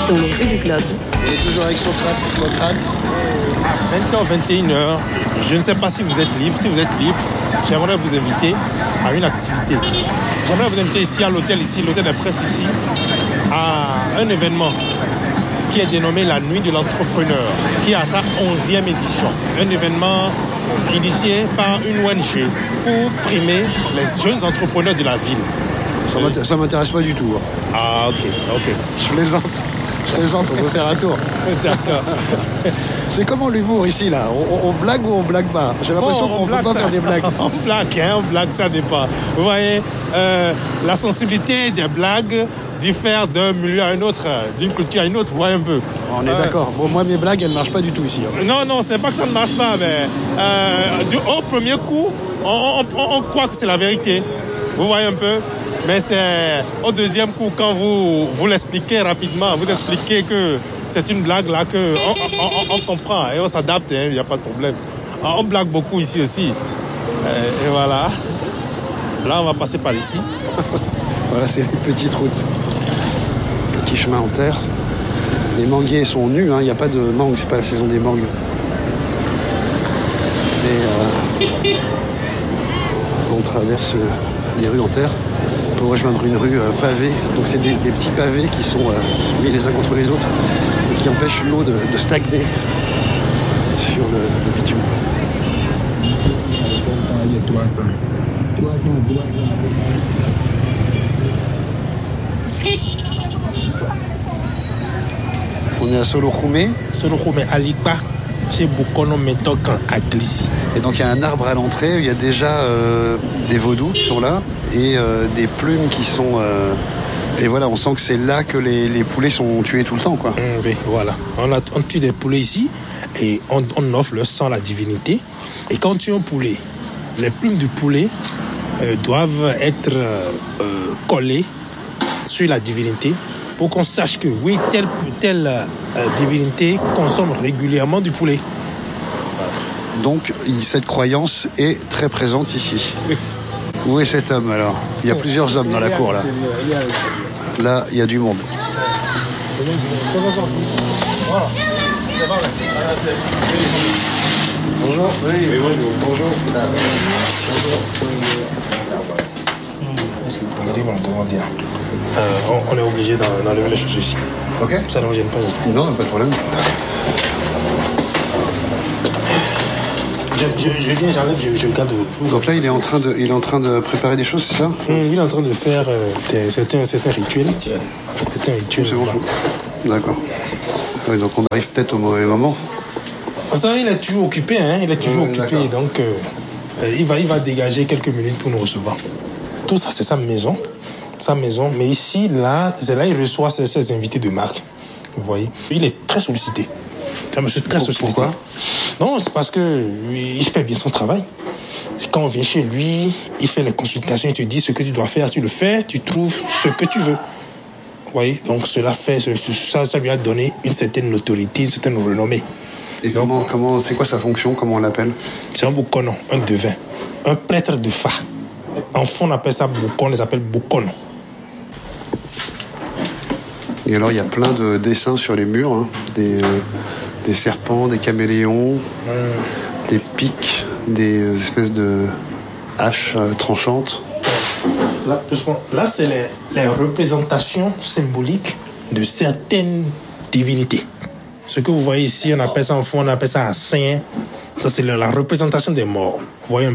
dans les rues du Globe. On est toujours avec Socrate. À 20h, 21h, je ne sais pas si vous êtes libre. Si vous êtes libre, j'aimerais vous inviter à une activité. J'aimerais vous inviter ici à l'hôtel de presse ici, à un événement qui est dénommé la Nuit de l'entrepreneur, qui est à sa 11e édition. Un événement initié par une ONG pour primer les jeunes entrepreneurs de la ville. Ça m'intéresse pas du tout. Ah, ok. Je plaisante, on peut faire un tour. D'accord. C'est comment l'humour ici, là? On blague ou on blague pas? J'ai l'impression qu'on ne peut pas faire des blagues. On blague, ça dépend. Vous voyez, la sensibilité des blagues diffère d'un milieu à un autre, d'une culture à une autre, vous voyez un peu. On est d'accord. Bon, moi, mes blagues, elles ne marchent pas du tout ici. Non, c'est pas que ça ne marche pas, mais au premier coup, on croit que c'est la vérité. Vous voyez un peu? Mais c'est au deuxième coup, quand vous l'expliquez rapidement, vous expliquez que c'est une blague là, on comprend et on s'adapte, il n'y a pas de problème. On blague beaucoup ici aussi. Et voilà. Là, on va passer par ici. Voilà, c'est une petite route. Petit chemin en terre. Les manguiers sont nus, il n'y a pas de mangue, c'est pas la saison des mangues. Et on traverse des rues en terre pour rejoindre une rue pavée. Donc c'est des petits pavés qui sont mis les uns contre les autres et qui empêchent l'eau de stagner sur le bitume. On est à Solokhumé, Alikpa, chez Bukono Metokan à Glissi. et donc il y a un arbre à l'entrée, il y a déjà des vaudous qui sont là et des plumes qui sont... Et voilà, on sent que c'est là que les poulets sont tués tout le temps, quoi. Oui, voilà. On tue des poulets ici et on offre le sang à la divinité. Et quand on tue un poulet, les plumes du poulet doivent être collées sur la divinité pour qu'on sache que oui, telle divinité consomme régulièrement du poulet. Donc cette croyance est très présente ici. Où est cet homme alors? Il y a plusieurs hommes dans la cour là. Là, il y a du monde. Bonjour. Oui, bonjour. On est obligé d'enlever les choses ici. Ok. Ça ne me gêne pas. Non, pas de problème. Je viens, j'enlève, je garde. Donc là, il est en train de préparer des choses, c'est ça? Il est en train de faire certains rituels. C'est un rituel. C'est bon. D'accord. Oui, donc on arrive peut-être au mauvais moment. Parce qu'il est toujours occupé, Il est toujours occupé, d'accord. donc il va dégager quelques minutes pour nous recevoir. Tout ça, c'est sa maison. Mais ici, c'est là il reçoit ses invités de marque. Vous voyez, il est très sollicité. C'est un monsieur très sollicité. Pourquoi? Non, c'est parce que il fait bien son travail. Quand on vient chez lui, il fait les consultations, il te dit ce que tu dois faire, tu le fais, tu trouves ce que tu veux. Vous voyez, donc ça lui a donné une certaine notoriété, une certaine renommée. Et comment, c'est quoi sa fonction? Comment on l'appelle? C'est un boucono, un devin, un prêtre de Fa. En fond, on appelle ça boucono, on les appelle boucono. Et alors, il y a plein de dessins sur les murs, des serpents, des caméléons, des pics, des espèces de haches tranchantes. Là, c'est les représentations symboliques de certaines divinités. Ce que vous voyez ici, on appelle ça en fond, on appelle ça un saint. Ça, c'est la représentation des morts. Vous voyez un